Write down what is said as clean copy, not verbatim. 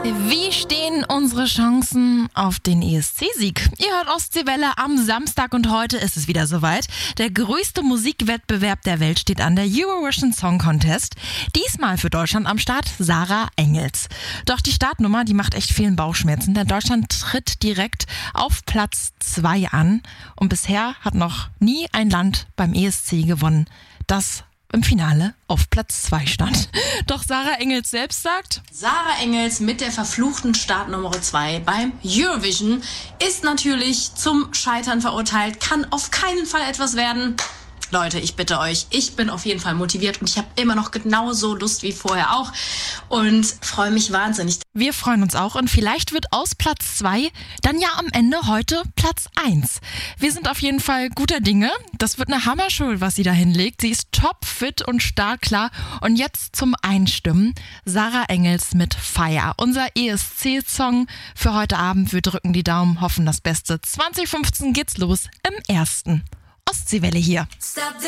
Wie stehen unsere Chancen auf den ESC-Sieg? Ihr hört Ostseewelle am Samstag und heute ist es wieder soweit. Der größte Musikwettbewerb der Welt steht an, der Eurovision Song Contest. Diesmal für Deutschland am Start Sarah Engels. Doch die Startnummer, die macht echt vielen Bauchschmerzen, denn Deutschland tritt direkt auf Platz 2 an. Und bisher hat noch nie ein Land beim ESC gewonnen, das im Finale auf Platz 2 stand. Doch Sarah Engels selbst sagt: Sarah Engels mit der verfluchten Startnummer 2 beim Eurovision ist natürlich zum Scheitern verurteilt, kann auf keinen Fall etwas werden. Leute, ich bitte euch, ich bin auf jeden Fall motiviert und ich habe immer noch genauso Lust wie vorher auch und freue mich wahnsinnig. Wir freuen uns auch und vielleicht wird aus Platz 2 dann ja am Ende heute Platz 1. Wir sind auf jeden Fall guter Dinge. Das wird eine Hammershow, was sie da hinlegt. Sie ist topfit und startklar. Und jetzt zum Einstimmen: Sarah Engels mit Fire. Unser ESC-Song für heute Abend. Wir drücken die Daumen, hoffen das Beste. 2015 geht's los im ersten. Ostseewelle hier.